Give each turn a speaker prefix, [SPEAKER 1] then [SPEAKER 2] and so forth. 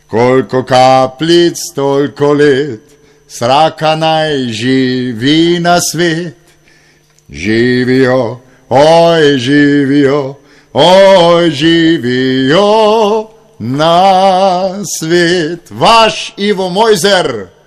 [SPEAKER 1] Koliko kapljic, toliko let, zraka naj živi na svet. Živijo, oj živijo, oj živijo na svet. Vaš Ivo Mojzer.